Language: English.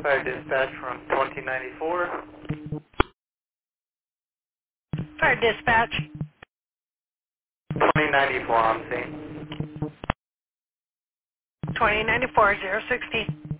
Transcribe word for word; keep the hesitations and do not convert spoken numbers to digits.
Fire dispatch from twenty ninety-four. Fire dispatch. twenty ninety-four on scene. twenty ninety-four, zero sixty.